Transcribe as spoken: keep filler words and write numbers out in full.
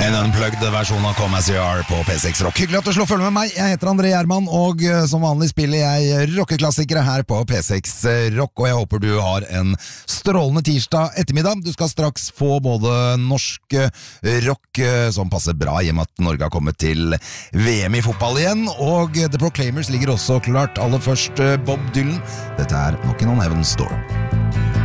En unplugged versjon av Come As You Are på P seks Rock. Hyggelig at du slår følge med meg. Jeg heter André Gjerman, og som vanlig spiller jeg rockeklassikere her på P seks Rock, og jeg håper du har en strålende tirsdag ettermiddag. Du skal straks få både norsk rock som passer bra i og med at Norge har kommet til V M i fotball igjen, og The Proclaimers ligger også klart. Aller først Bob Dylan. Dette er Knockin' on Heaven's Door.